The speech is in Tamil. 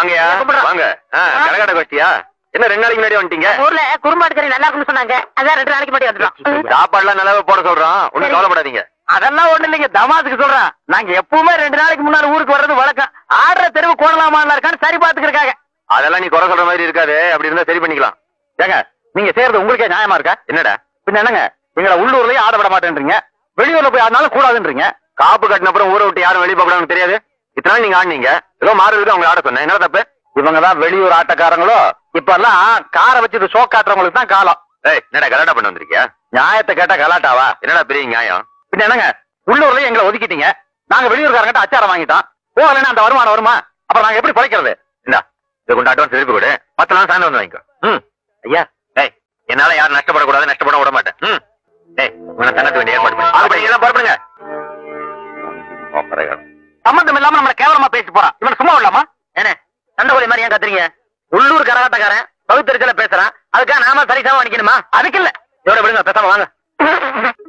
வாங்கயா வாங்க. கரகாட்ட கோஷ்டியா? என்ன 2 நாளைக்கு முன்னாடி வந்துட்டீங்க? ஊர்ல குறும்பாடு கறி நல்லா இருக்குன்னு சொன்னாங்க, அதான் 2 நாளைக்கு முன்னாடி வந்துட்டோம். சாப்பாடுலாம் நல்லாவே போட சொல்றோம், ஒண்ணும் கவலைப்படாதீங்க. அதெல்லாம் ஒண்ணு இல்லைங்க, தமாசுக்கு சொல்றேன். நாங்க எப்பவுமே 2 நாளைக்கு முன்னாடி ஊருக்கு வர்றது வழக்கம். ஆடுற தெருவு கோணலாமா இருக்கான்னு சரி பாத்துக்கிறக்காக. அதெல்லாம் நீ குறை சொல்ற மாதிரி இருக்காது, அப்படி இருந்தா சரி பண்ணிக்கலாம். ஏங்க நீங்க செய்யறது உங்களுக்கே நியாயமா இருக்கா? என்னடா பின்ன என்னங்க, எங்களை உள்ளூர்லயே ஆட விட மாட்டேன்றீங்க, வெளியூர்ல போய் ஆடினாலும் கூடாதுன்றீங்க. காப்பு கட்டின அப்புறம் ஊரை விட்டு யாரும் வெளியே போகக்கூடாதுன்னு தெரியாது? இத்தனை நாள் நீங்க ஆடினீங்க, ஏதோ மாறுறதுக்கு அவங்க ஆட சொன்னேன், என்ன தப்பு? இவங்கதான் வெளியூர் ஆட்டக்காரங்களோ? இப்ப எல்லாம் காரை வச்சு ஷோ காட்டுறவங்களுக்கு தான் காலம். ஏய், என்னடா கலாட்டா பண்ண வந்திருக்கியா? நியாயத்தை கேட்டா கலாட்டாவா? என்னடா பெரிய நியாயம்? பின்ன என்னங்க, உள்ளூர்லயே எங்களை ஒதுக்கிட்டீங்க, நாங்க வெளியூர்காரங்கிட்ட அச்சாரம் வாங்கிட்டோம், போகலன்னா அந்த வருமானம் வருமா? அப்புறம் நாங்க எப்படி பழைக்கிறது? இந்தா இதை கொண்டு அட்வான்ஸ் திருப்பி கொடு, 10 நாள் சாயந்தரம் வந்து வாங்கிக்கோ. ஐயா, ஏய், என்னால யாரும் நஷ்டப்படக்கூடாது, நஷ்டப்பட விட மாட்டேன். ஏய், உங்களை தங்கத்து வேண்டிய ஏற்பாடு பண்ணு. அப்படி எல்லாம் புறப்படுங்க. சம்பந்தம் இல்லாம நம்மள கேவலமா பேசி போறான், இவன் சும்மா விடலாமா? ஏனே சண்டை மாதிரி ஏன் கத்துறீங்க? உள்ளூர் கரகாட்டக்காரன் பகுத்தறிச்சல பேசுறான், அதுக்காக நாம சரிசமா நிக்கணுமா? அதுக்கு இல்ல, இதோட விடுங்க, பேசாம வாங்க.